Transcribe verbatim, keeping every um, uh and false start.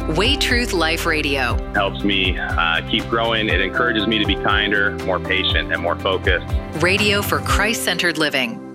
Way Truth Life Radio helps me uh, keep growing. It encourages me to be kinder, more patient, and more focused. Radio for Christ-centered living.